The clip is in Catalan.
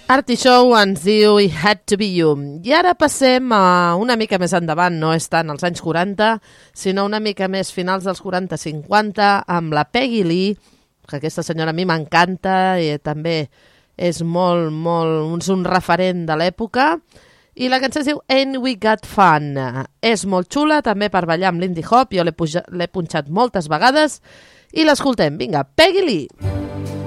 Artie Shaw ens diu It Had to Be You. I ara passem a una mica més endavant, no és tant als anys 40, sinó una mica més finals dels 40-50, amb la Peggy Lee, que aquesta senyora a mi m'encanta i també és un referent de l'època. I la cançó es diu Ain't We Got Fun. És molt xula, també per ballar amb l'indie hop, jo l'he punxat moltes vegades i l'escoltem. Vinga, Peggy Lee!